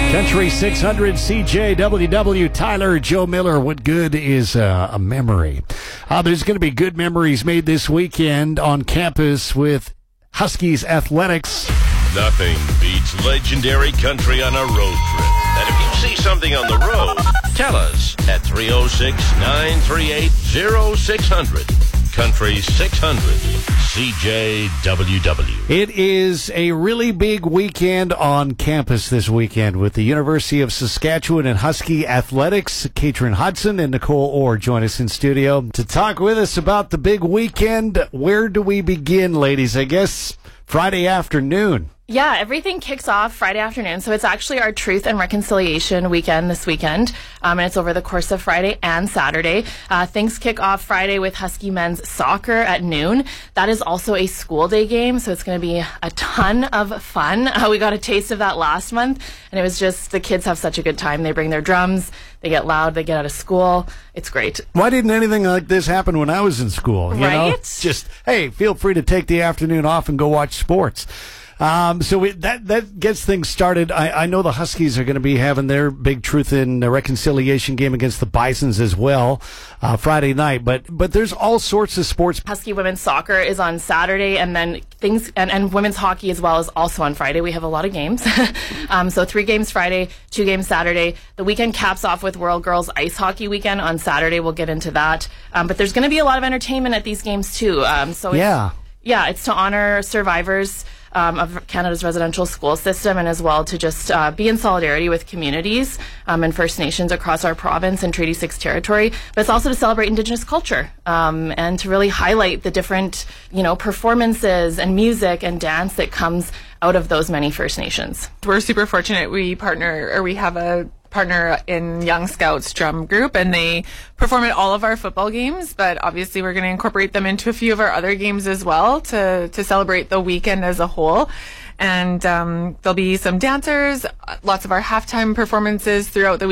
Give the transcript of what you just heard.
Country 600 CJWW, Tyler, Joe Miller. What good is a memory? There's going to be good memories made this weekend on campus with Huskies athletics. Nothing beats legendary country on a road trip. And if you see something on the road, tell us at 306-938-0600. Country 600 CJWW. It is a really big weekend on campus this weekend with the University of Saskatchewan and Husky Athletics. Katrin Hudson and Nicole Orr join us in studio to talk with us about the big weekend. Where do we begin, ladies? I guess Friday afternoon. Yeah, everything kicks off Friday afternoon. So it's actually our Truth and Reconciliation weekend this weekend. And it's over the course of Friday and Saturday. Things kick off Friday with Husky men's soccer at noon. That is also a school day game. So it's going to be a ton of fun. We got a taste of that last month. And it was just, the kids have such a good time. They bring their drums. They get loud. They get out of school. It's great. Why didn't anything like this happen when I was in school? You know? Just, hey, feel free to take the afternoon off and go watch sports. That gets things started. I know the Huskies are going to be having their big Truth and Reconciliation game against the Bisons as well, Friday night. But there's all sorts of sports. Husky women's soccer is on Saturday, and then and women's hockey as well is also on Friday. We have a lot of games. So 3 games Friday, 2 games Saturday. The weekend caps off with World Girls Ice Hockey Weekend on Saturday. We'll get into that. But there's going to be a lot of entertainment at these games too. It's to honor survivors of Canada's residential school system, and as well to just be in solidarity with communities and First Nations across our province and Treaty 6 territory. But it's also to celebrate Indigenous culture and to really highlight the different, performances and music and dance that comes out of those many First Nations. We're super fortunate. We have a partner in Young Scouts drum group, and they perform at all of our football games, but obviously we're going to incorporate them into a few of our other games as well to celebrate the weekend as a whole. And there'll be some dancers, lots of our halftime performances throughout the week.